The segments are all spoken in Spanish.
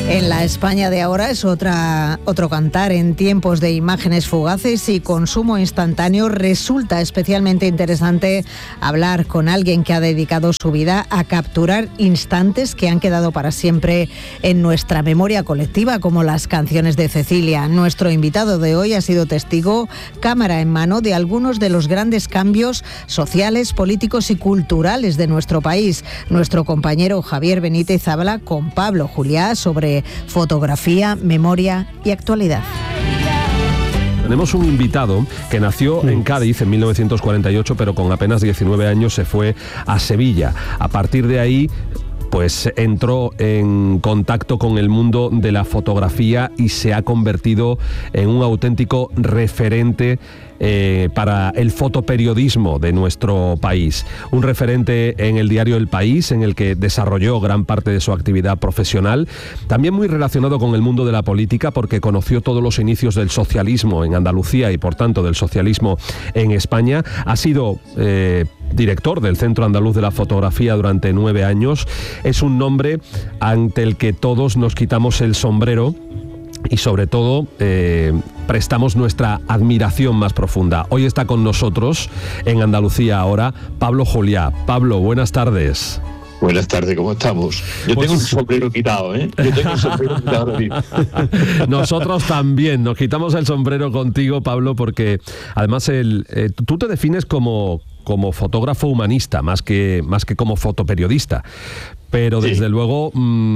En la España de ahora es otro cantar. En tiempos de imágenes fugaces y consumo instantáneo resulta especialmente interesante hablar con alguien que ha dedicado su vida a capturar instantes que han quedado para siempre en nuestra memoria colectiva, como las canciones de Cecilia. Nuestro invitado de hoy ha sido testigo, cámara en mano, de algunos de los grandes cambios sociales, políticos y culturales de nuestro país. Nuestro compañero Javier Benítez habla con Pablo Juliá sobre fotografía, memoria y actualidad. Tenemos un invitado que nació en Cádiz en 1948, pero con apenas 19 años se fue a Sevilla. A partir de ahí, pues entró en contacto con el mundo de la fotografía y se ha convertido en un auténtico referente para el fotoperiodismo de nuestro país. Un referente en el diario El País, en el que desarrolló gran parte de su actividad profesional. También muy relacionado con el mundo de la política, porque conoció todos los inicios del socialismo en Andalucía y, por tanto, del socialismo en España. Ha sido director del Centro Andaluz de la Fotografía durante 9 años. Es un nombre ante el que todos nos quitamos el sombrero y sobre todo prestamos nuestra admiración más profunda. Hoy está con nosotros en Andalucía ahora Pablo Juliá. Pablo, buenas tardes. Buenas tardes, ¿cómo estamos? Yo tengo un sombrero quitado, ¿eh? Yo tengo un sombrero quitado ahora mismo. Nosotros también nos quitamos el sombrero contigo, Pablo, porque además tú te defines como fotógrafo humanista, más que como fotoperiodista. Pero desde luego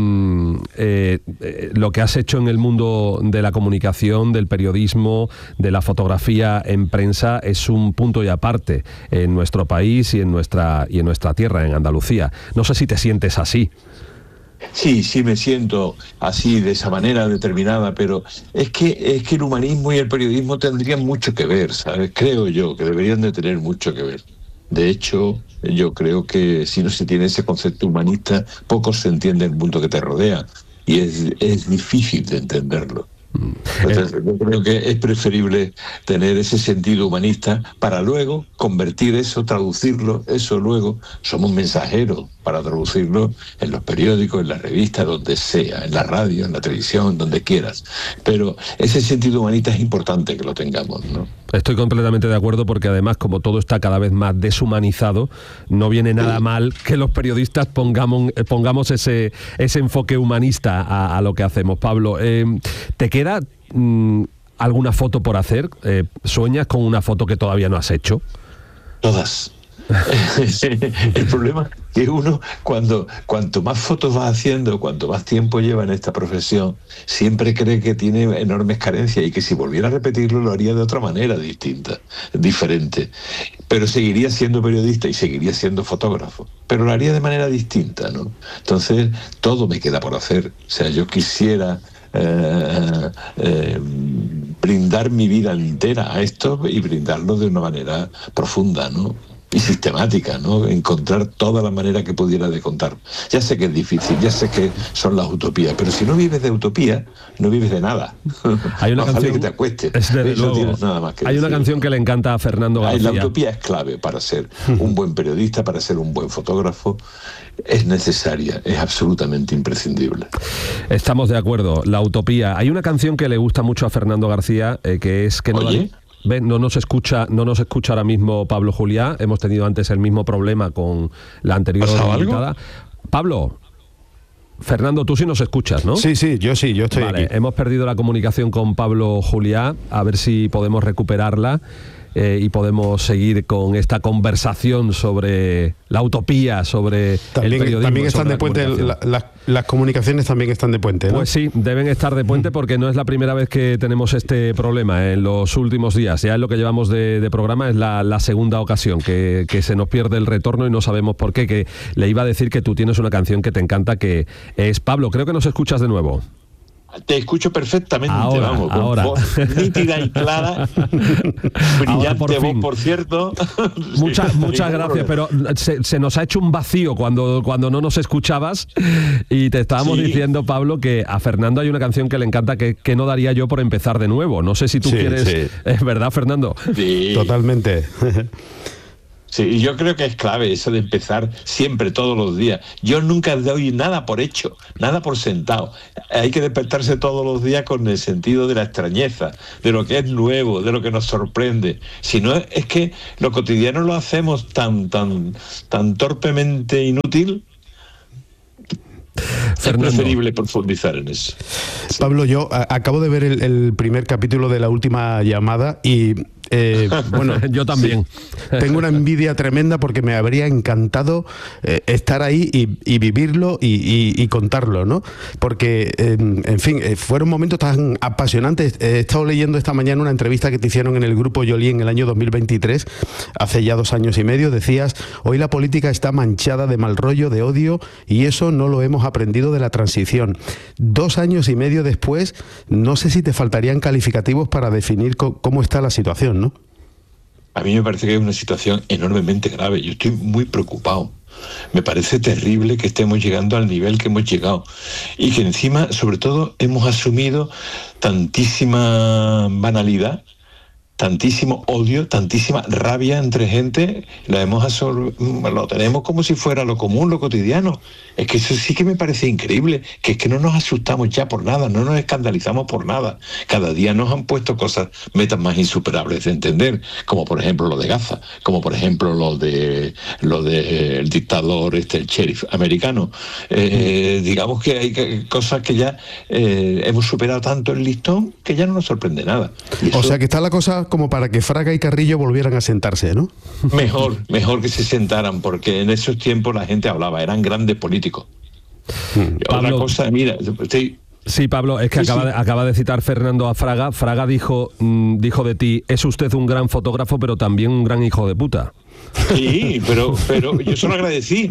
lo que has hecho en el mundo de la comunicación, del periodismo, de la fotografía en prensa es un punto y aparte en nuestro país y en nuestra tierra, en Andalucía. No sé si te sientes así. Sí, me siento así, de esa manera determinada, pero es que el humanismo y el periodismo tendrían mucho que ver, ¿sabes? Creo yo que deberían de tener mucho que ver. De hecho, yo creo que si no se tiene ese concepto humanista, poco se entiende el mundo que te rodea y es difícil de entenderlo. Entonces, yo creo que es preferible tener ese sentido humanista para luego convertir eso, traducirlo, eso luego, somos mensajeros para traducirlo en los periódicos, en las revistas, donde sea, en la radio, en la televisión, donde quieras. Pero ese sentido humanista es importante que lo tengamos, ¿no? Estoy completamente de acuerdo, porque además, como todo está cada vez más deshumanizado, no viene nada mal que los periodistas pongamos ese enfoque humanista a lo que hacemos. Pablo, ¿te queda alguna foto por hacer? ¿Sueñas con una foto que todavía no has hecho? Todas. El problema es que uno, cuanto más fotos va haciendo, cuanto más tiempo lleva en esta profesión, siempre cree que tiene enormes carencias y que si volviera a repetirlo lo haría de otra manera distinta, diferente. Pero seguiría siendo periodista y seguiría siendo fotógrafo, pero lo haría de manera distinta, ¿no? Entonces, todo me queda por hacer. O sea, yo quisiera brindar mi vida entera a esto y brindarlo de una manera profunda, ¿no? Y sistemática, ¿no? Encontrar toda la manera que pudiera de contar. Ya sé que es difícil, ya sé que son las utopías, pero si no vives de utopía, no vives de nada. Hay una canción que te acuestes. No tienes nada más que decir. Una canción que le encanta a Fernando García. La utopía es clave para ser un buen periodista, para ser un buen fotógrafo. Es necesaria, es absolutamente imprescindible. Estamos de acuerdo, la utopía. Hay una canción que le gusta mucho a Fernando García, que es que no nos escucha ahora mismo Pablo Juliá. Hemos tenido antes el mismo problema con la anterior invitada. Pablo, Fernando, tú sí nos escuchas, ¿no? Sí, yo estoy aquí. Hemos perdido la comunicación con Pablo Juliá, a ver si podemos recuperarla y podemos seguir con esta conversación sobre la utopía, sobre el periodismo. También están de puente, las comunicaciones también están de puente, ¿no? Pues sí, deben estar de puente, porque no es la primera vez que tenemos este problema en los últimos días. Ya en lo que llevamos de programa es la segunda ocasión que se nos pierde el retorno y no sabemos por qué. Que le iba a decir que tú tienes una canción que te encanta, que es Pablo, creo que nos escuchas de nuevo. Te escucho perfectamente, ahora. Voz nítida y clara, brillante voz, por cierto. Muchas gracias, pero se nos ha hecho un vacío cuando no nos escuchabas, y te estábamos diciendo, Pablo, que a Fernando hay una canción que le encanta, que no daría yo por empezar de nuevo. No sé si tú quieres... ¿Es verdad, Fernando? Sí. Totalmente. Sí, y yo creo que es clave eso de empezar siempre, todos los días. Yo nunca doy nada por hecho, nada por sentado. Hay que despertarse todos los días con el sentido de la extrañeza, de lo que es nuevo, de lo que nos sorprende. Si no, es que lo cotidiano lo hacemos tan torpemente inútil. Fernando. Es preferible profundizar en eso. Sí. Pablo, yo acabo de ver el primer capítulo de La Última Llamada y bueno, yo también. Sí, tengo una envidia tremenda porque me habría encantado estar ahí y vivirlo y contarlo, ¿no? Porque, en fin, fueron momentos tan apasionantes. He estado leyendo esta mañana una entrevista que te hicieron en el Grupo Joly en el año 2023, hace ya 2 años y medio. Decías, hoy la política está manchada de mal rollo, de odio, y eso no lo hemos aprendido de la transición. 2 años y medio después, no sé si te faltarían calificativos para definir cómo está la situación, ¿no? A mí me parece que es una situación enormemente grave. Yo estoy muy preocupado. Me parece terrible que estemos llegando al nivel que hemos llegado y que encima, sobre todo, hemos asumido tantísima banalidad, tantísimo odio, tantísima rabia entre gente. Lo tenemos como si fuera lo común, lo cotidiano. Es que eso sí que me parece increíble, que es que no nos asustamos ya por nada, no nos escandalizamos por nada. Cada día nos han puesto metas más insuperables de entender, como por ejemplo lo de Gaza, como por ejemplo lo de el dictador, el sheriff americano. Digamos que hay cosas que ya hemos superado tanto el listón que ya no nos sorprende nada. O sea que está la cosa como para que Fraga y Carrillo volvieran a sentarse, ¿no? Mejor que se sentaran, porque en esos tiempos la gente hablaba, eran grandes políticos. Pablo, otra cosa, mira, sí, Pablo, es que acaba de citar Fernando a Fraga. Fraga dijo de ti, es usted un gran fotógrafo, pero también un gran hijo de puta. Sí, pero yo se lo agradecí.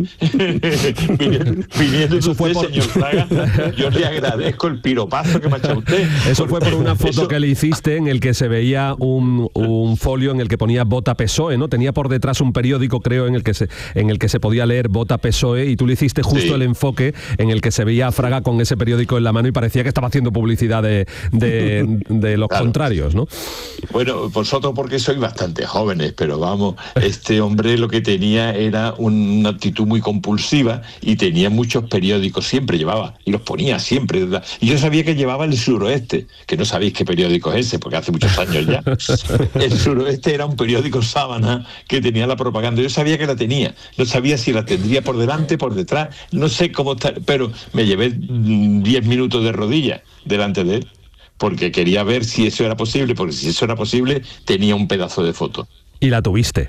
Viniendo de usted, señor Fraga, yo le agradezco el piropazo que me ha echado usted. Eso fue por una foto que le hiciste en el que se veía un folio en el que ponía Vota PSOE, ¿no? Tenía por detrás un periódico, creo, en el que se podía leer Vota PSOE, y tú le hiciste justo el enfoque en el que se veía a Fraga con ese periódico en la mano y parecía que estaba haciendo publicidad de los contrarios, ¿no? Bueno, vosotros porque sois bastante jóvenes, pero vamos, este hombre lo que tenía era una actitud muy compulsiva y tenía muchos periódicos, siempre llevaba, y los ponía siempre, ¿verdad? Y yo sabía que llevaba El Suroeste, que no sabéis qué periódico es ese, porque hace muchos años ya. El Suroeste era un periódico sábana que tenía la propaganda, yo sabía que la tenía, no sabía si la tendría por delante, por detrás, no sé cómo está, pero me llevé 10 minutos de rodillas delante de él, porque quería ver si eso era posible, porque si eso era posible, tenía un pedazo de foto. Y la tuviste.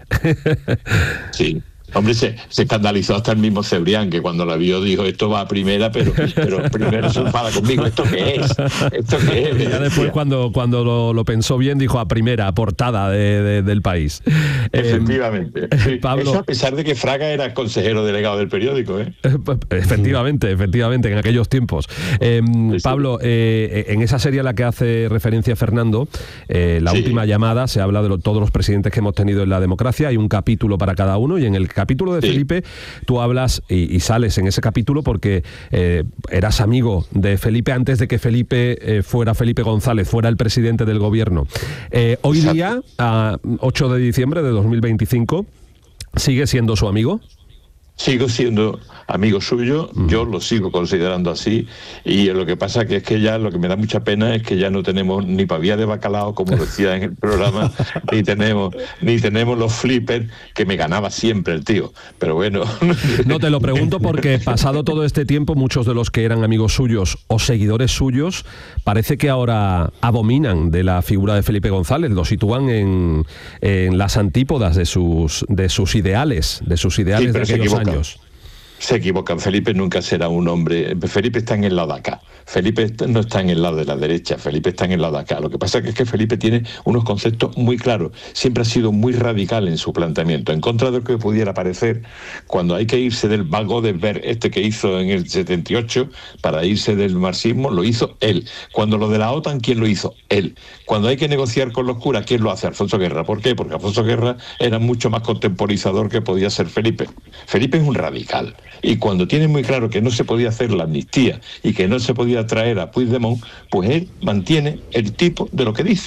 Sí. Hombre, se escandalizó hasta el mismo Cebrián, que cuando la vio dijo, esto va a primera, pero primero se enfada conmigo. ¿Esto qué es? ¿Esto qué es? Ya después, cuando lo pensó bien, dijo a primera, portada del País. Efectivamente. Sí. Pablo, eso a pesar de que Fraga era consejero delegado del periódico, ¿eh? Efectivamente, en aquellos tiempos. Sí. Pablo, en esa serie a la que hace referencia Fernando, La Última Llamada, se habla de todos los presidentes que hemos tenido en la democracia, hay un capítulo para cada uno, y en el capítulo de Felipe, tú hablas y sales en ese capítulo porque eras amigo de Felipe antes de que Felipe fuera Felipe González, fuera el presidente del gobierno. Hoy día, a 8 de diciembre de 2025, ¿sigue siendo su amigo? Sigo siendo amigo suyo, yo lo sigo considerando así, y lo que pasa que es que ya lo que me da mucha pena es que ya no tenemos ni pavía de bacalao, como decía en el programa, ni tenemos los flippers, que me ganaba siempre el tío, pero bueno. No, te lo pregunto porque pasado todo este tiempo, muchos de los que eran amigos suyos o seguidores suyos, parece que ahora abominan de la figura de Felipe González, lo sitúan en las antípodas de sus ideales, de aquellos años. Se equivocan, Felipe nunca será un hombre. Felipe está en el lado de acá. Felipe no está en el lado de la derecha, Felipe está en el lado de acá. Lo que pasa es que Felipe tiene unos conceptos muy claros. Siempre ha sido muy radical en su planteamiento, en contra de lo que pudiera parecer. Cuando hay que irse del Wagner que hizo en el 78, para irse del marxismo, lo hizo él. Cuando lo de la OTAN, ¿quién lo hizo? Él. Cuando hay que negociar con los curas, ¿quién lo hace? Alfonso Guerra. ¿Por qué? Porque Alfonso Guerra era mucho más contemporizador que podía ser Felipe. Felipe es un radical. Y cuando tiene muy claro que no se podía hacer la amnistía y que no se podía traer a Puigdemont, pues él mantiene el tipo de lo que dice.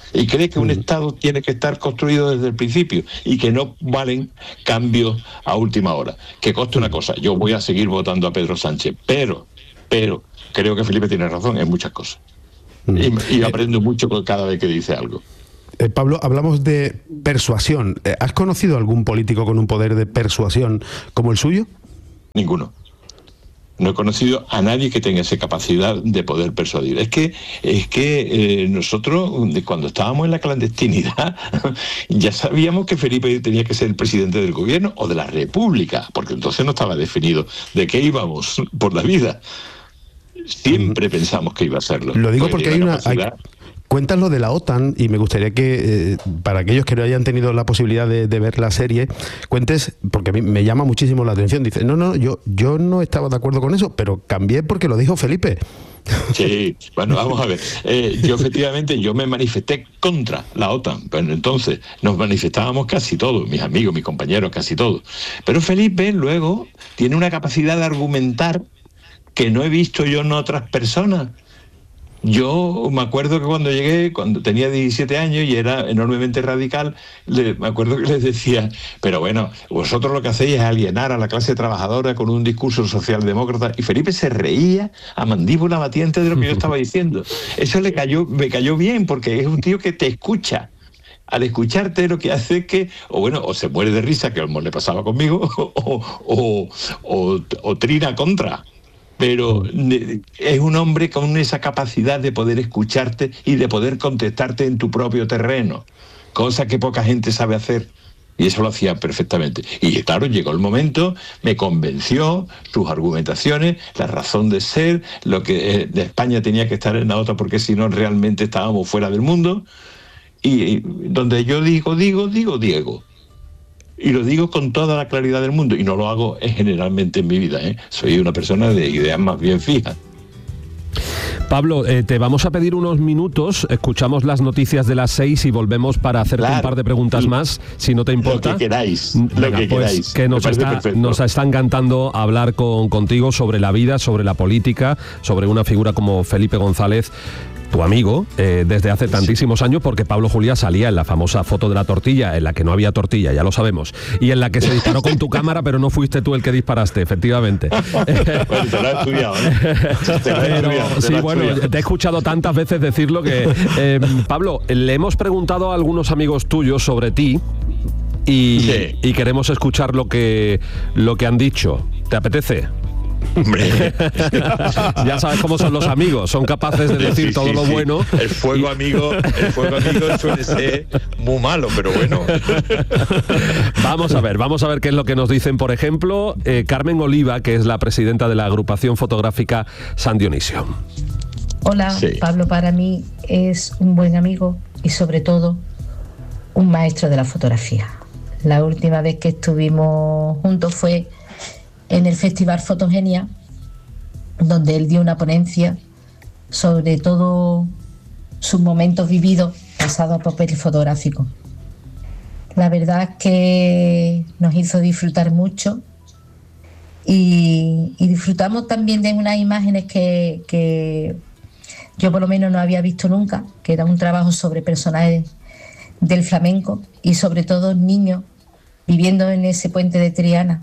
y cree que un Estado tiene que estar construido desde el principio y que no valen cambios a última hora. Que conste una cosa, yo voy a seguir votando a Pedro Sánchez, pero creo que Felipe tiene razón en muchas cosas. Y aprendo mucho cada vez que dice algo. Pablo, hablamos de persuasión. ¿Has conocido algún político con un poder de persuasión como el suyo? Ninguno. No he conocido a nadie que tenga esa capacidad de poder persuadir. Es que nosotros, cuando estábamos en la clandestinidad, ya sabíamos que Felipe tenía que ser el presidente del gobierno o de la República, porque entonces no estaba definido de qué íbamos por la vida. Siempre pensamos que iba a serlo. Lo digo porque cuentas lo de la OTAN y me gustaría que, para aquellos que no hayan tenido la posibilidad de ver la serie, cuentes, porque a mí me llama muchísimo la atención. Dice, yo no estaba de acuerdo con eso, pero cambié porque lo dijo Felipe. Sí, bueno, vamos a ver. Yo efectivamente me manifesté contra la OTAN. Bueno, entonces nos manifestábamos casi todos, mis amigos, mis compañeros, casi todos. Pero Felipe luego tiene una capacidad de argumentar que no he visto yo en otras personas. Yo me acuerdo que cuando llegué, cuando tenía 17 años y era enormemente radical, me acuerdo que les decía, pero bueno, vosotros lo que hacéis es alienar a la clase trabajadora con un discurso socialdemócrata. Y Felipe se reía a mandíbula batiente de lo que yo estaba diciendo. Eso me cayó bien, porque es un tío que te escucha. Al escucharte lo que hace es que, o se muere de risa, que como le pasaba conmigo, o trina contra. Pero es un hombre con esa capacidad de poder escucharte y de poder contestarte en tu propio terreno, cosa que poca gente sabe hacer, y eso lo hacía perfectamente. Y claro, llegó el momento, me convenció, sus argumentaciones, la razón de ser, lo que de España tenía que estar en la OTAN porque si no realmente estábamos fuera del mundo, y donde yo digo Diego. Y lo digo con toda la claridad del mundo, y no lo hago generalmente en mi vida, ¿eh? Soy una persona de ideas más bien fijas. Pablo, te vamos a pedir unos minutos, escuchamos las noticias de las 6 y volvemos para hacerte un par de preguntas más, si no te importa. Lo que queráis, Que nos está encantando hablar contigo sobre la vida, sobre la política, sobre una figura como Felipe González, tu amigo, desde hace tantísimos años, porque Pablo Juliá salía en la famosa foto de la tortilla, en la que no había tortilla, ya lo sabemos, y en la que se disparó con tu cámara, pero no fuiste tú el que disparaste, efectivamente. Bueno, te lo he estudiado, ¿no? Sí, bueno, te he escuchado tantas veces decirlo que... Pablo, le hemos preguntado a algunos amigos tuyos sobre ti y queremos escuchar lo que han dicho. ¿Te apetece? Hombre. Ya sabes cómo son los amigos, son capaces de decir todo lo bueno. El fuego amigo suele ser muy malo, pero bueno. Vamos a ver qué es lo que nos dicen. Por ejemplo, Carmen Oliva, que es la presidenta de la agrupación fotográfica San Dionisio. Hola, Pablo para mí es un buen amigo y sobre todo un maestro de la fotografía. La última vez que estuvimos juntos fue en el Festival Fotogenia, donde él dio una ponencia sobre todo sus momentos vividos pasados a papel fotográfico. La verdad es que nos hizo disfrutar mucho y disfrutamos también de unas imágenes que yo por lo menos no había visto nunca, que era un trabajo sobre personajes del flamenco y sobre todo niños viviendo en ese puente de Triana,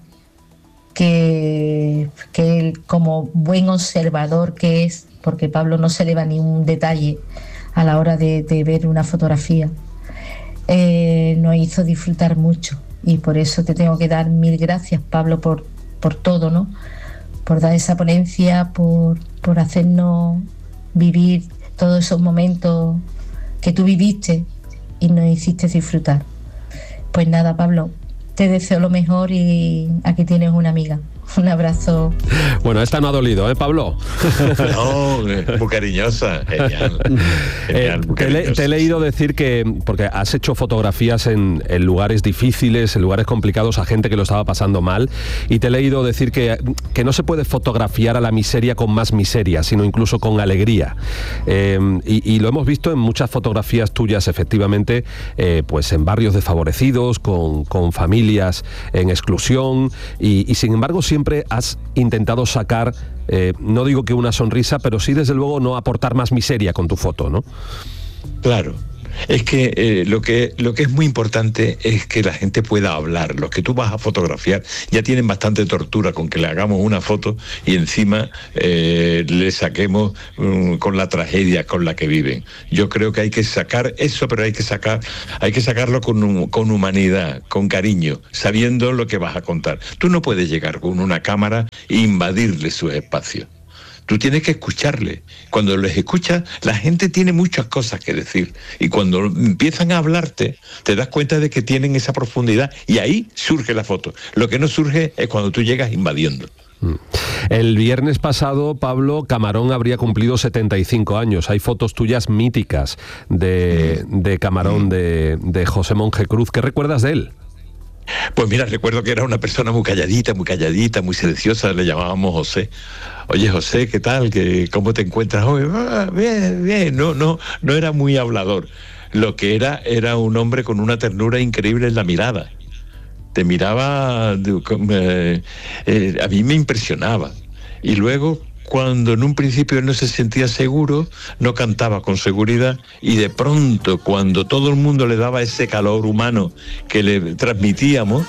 que él, como buen observador que es, porque Pablo no se le va ni un detalle a la hora de ver una fotografía, nos hizo disfrutar mucho, y por eso te tengo que dar mil gracias, Pablo, por todo, ¿no? Por dar esa ponencia, por hacernos vivir todos esos momentos que tú viviste y nos hiciste disfrutar. Pues nada, Pablo, te deseo lo mejor y aquí tienes una amiga. Un abrazo. Bueno, esta no ha dolido, ¿eh, Pablo? No, muy cariñosa. Genial. Te he leído decir que, porque has hecho fotografías en lugares difíciles, en lugares complicados, a gente que lo estaba pasando mal, y te he leído decir que no se puede fotografiar a la miseria con más miseria, sino incluso con alegría. Y lo hemos visto en muchas fotografías tuyas, efectivamente, pues en barrios desfavorecidos, con familias en exclusión, y sin embargo siempre has intentado sacar, no digo que una sonrisa, pero sí desde luego no aportar más miseria con tu foto, ¿no? Claro. Es que lo que es muy importante es que la gente pueda hablar. Los que tú vas a fotografiar ya tienen bastante tortura con que le hagamos una foto y encima le saquemos con la tragedia con la que viven. Yo creo que hay que sacar eso, pero hay que sacarlo con humanidad, con cariño, sabiendo lo que vas a contar. Tú no puedes llegar con una cámara e invadirle sus espacios. Tú tienes que escucharle. Cuando les escuchas, la gente tiene muchas cosas que decir. Y cuando empiezan a hablarte, te das cuenta de que tienen esa profundidad. Y ahí surge la foto. Lo que no surge es cuando tú llegas invadiendo. El viernes pasado, Pablo, Camarón habría cumplido 75 años. Hay fotos tuyas míticas de Camarón, de José Monje Cruz. ¿Qué recuerdas de él? Pues mira, recuerdo que era una persona muy calladita, muy silenciosa, le llamábamos José. Oye, José, ¿qué tal? ¿Cómo te encuentras hoy? Bien. No era muy hablador. Lo que era un hombre con una ternura increíble en la mirada. Te miraba, a mí me impresionaba. Y luego, cuando en un principio él no se sentía seguro, no cantaba con seguridad, y de pronto, cuando todo el mundo le daba ese calor humano que le transmitíamos,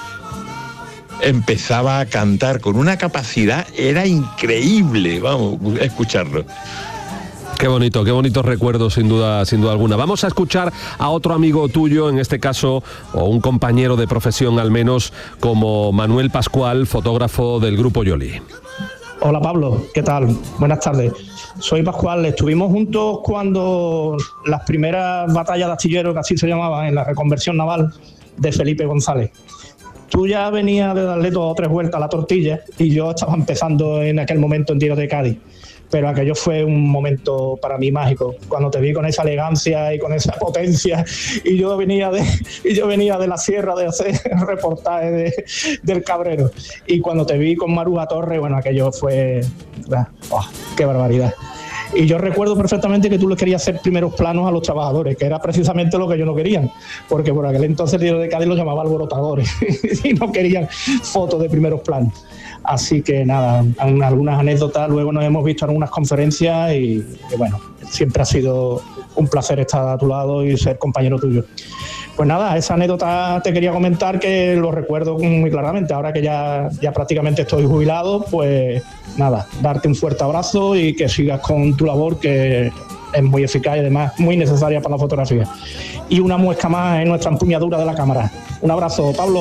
empezaba a cantar con una capacidad, era increíble, vamos, escucharlo. Qué bonitos recuerdos, sin duda alguna. Vamos a escuchar a otro amigo tuyo, en este caso, o un compañero de profesión al menos, como Manuel Pascual, fotógrafo del Grupo Yoli. Hola Pablo, ¿qué tal? Buenas tardes. Soy Pascual, estuvimos juntos cuando las primeras batallas de astilleros, que así se llamaban, en la reconversión naval de Felipe González. Tú ya venías de darle 2 o 3 vueltas a la tortilla y yo estaba empezando en aquel momento en Tiro de Cádiz. Pero aquello fue un momento para mí mágico, cuando te vi con esa elegancia y con esa potencia, y yo venía de la sierra de hacer reportaje del Cabrero, y cuando te vi con Maruja Torres, bueno, aquello fue... ¡qué barbaridad! Y yo recuerdo perfectamente que tú les querías hacer primeros planos a los trabajadores, que era precisamente lo que ellos no querían, porque por aquel entonces el Tiro de Cádiz los llamaba alborotadores y no querían fotos de primeros planos. Así que nada, algunas anécdotas, luego nos hemos visto en algunas conferencias y bueno, siempre ha sido un placer estar a tu lado y ser compañero tuyo. Pues nada, esa anécdota te quería comentar, que lo recuerdo muy claramente. Ahora que ya prácticamente estoy jubilado, pues nada, darte un fuerte abrazo y que sigas con tu labor, que es muy eficaz y además muy necesaria para la fotografía. Y una muesca más en nuestra empuñadura de la cámara. Un abrazo, Pablo.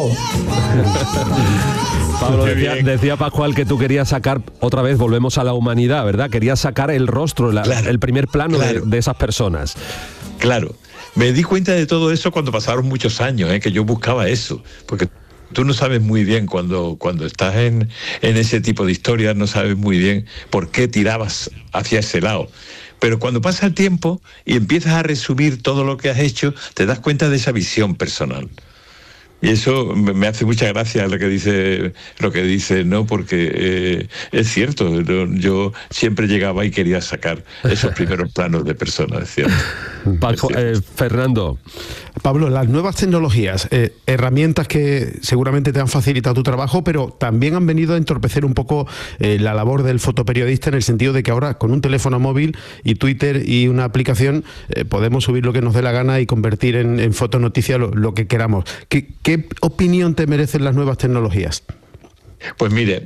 Pablo, decía Pascual que tú querías sacar, otra vez volvemos a la humanidad, ¿verdad? Querías sacar el rostro, el primer plano de esas personas. Claro, me di cuenta de todo eso cuando pasaron muchos años, que yo buscaba eso, porque tú no sabes muy bien cuando estás en ese tipo de historias, no sabes muy bien por qué tirabas hacia ese lado. Pero cuando pasa el tiempo y empiezas a resumir todo lo que has hecho, te das cuenta de esa visión personal. Y eso me hace mucha gracia lo que dice, ¿no? Porque es cierto, yo siempre llegaba y quería sacar esos primeros planos de personas, es cierto. Fernando. Pablo, las nuevas tecnologías, herramientas que seguramente te han facilitado tu trabajo, pero también han venido a entorpecer un poco la labor del fotoperiodista, en el sentido de que ahora con un teléfono móvil y Twitter y una aplicación podemos subir lo que nos dé la gana y convertir en fotonoticia lo que queramos. ¿Qué opinión te merecen las nuevas tecnologías? Pues mira,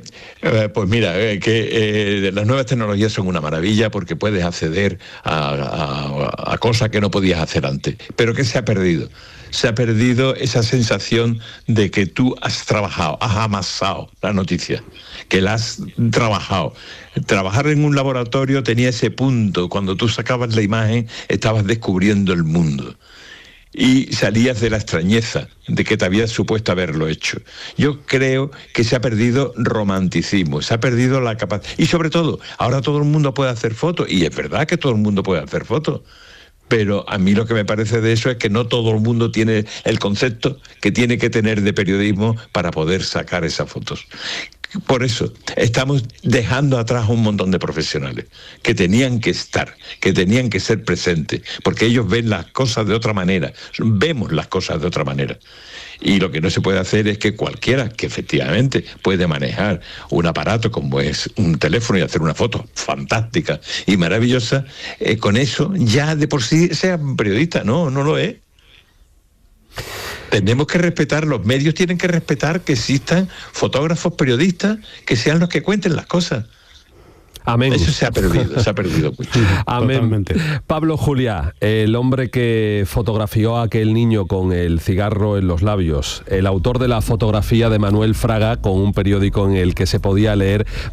que las nuevas tecnologías son una maravilla porque puedes acceder a cosas que no podías hacer antes. Pero ¿qué se ha perdido? Se ha perdido esa sensación de que tú has trabajado, has amasado la noticia, que la has trabajado. Trabajar en un laboratorio tenía ese punto, cuando tú sacabas la imagen estabas descubriendo el mundo. Y salías de la extrañeza de que te habías supuesto haberlo hecho. Yo creo que se ha perdido romanticismo, se ha perdido la capacidad. Y sobre todo, ahora todo el mundo puede hacer fotos, y es verdad que todo el mundo puede hacer fotos, pero a mí lo que me parece de eso es que no todo el mundo tiene el concepto que tiene que tener de periodismo para poder sacar esas fotos. Por eso estamos dejando atrás un montón de profesionales que tenían que estar, que tenían que ser presentes, porque ellos ven las cosas de otra manera, vemos las cosas de otra manera. Y lo que no se puede hacer es que cualquiera que efectivamente puede manejar un aparato como es un teléfono y hacer una foto fantástica y maravillosa, con eso ya de por sí sea periodista. No lo es. Tenemos que respetar, los medios tienen que respetar que existan fotógrafos, periodistas, que sean los que cuenten las cosas. Amén. Eso se ha perdido mucho. Amén. Totalmente. Pablo Juliá, el hombre que fotografió a aquel niño con el cigarro en los labios, el autor de la fotografía de Manuel Fraga con un periódico en el que se podía leer